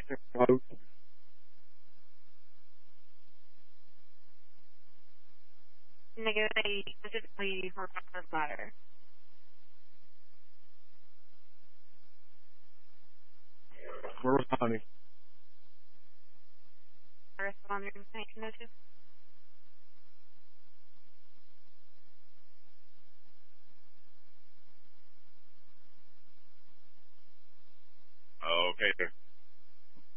Hello? Negative specifically for this matter. We're responding. Respond to your information notice.